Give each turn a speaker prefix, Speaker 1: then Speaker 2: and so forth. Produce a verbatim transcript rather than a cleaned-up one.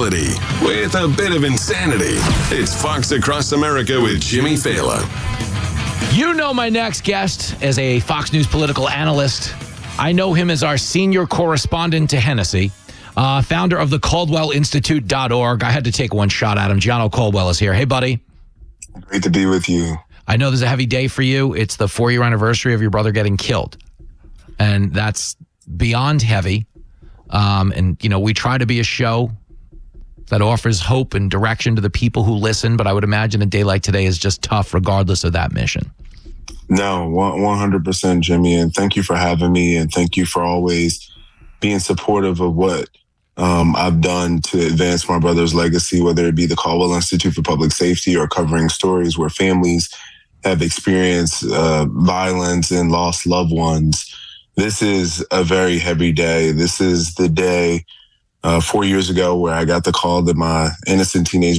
Speaker 1: credibility with a bit of insanity. It's Fox Across America with Jimmy Failla.
Speaker 2: You know my next guest as a Fox News political analyst. I know him as our senior correspondent to Hennessy, uh, founder of the Caldwell Institute dot org. I had to take one shot at him. Gianno Caldwell is here. Hey, buddy.
Speaker 3: Great to be with you.
Speaker 2: I know there's a heavy day for you. It's the four-year anniversary of your brother getting killed. And that's beyond heavy. Um, and, you know, we try to be a show that offers hope and direction to the people who listen, but I would imagine a day like today is just tough regardless of that mission.
Speaker 3: No, one hundred percent, Jimmy, and thank you for having me, and thank you for always being supportive of what um, I've done to advance my brother's legacy, whether it be the Caldwell Institute for Public Safety or covering stories where families have experienced uh, violence and lost loved ones. This is a very heavy day. This is the day uh, four years ago where I got the call that my innocent teenage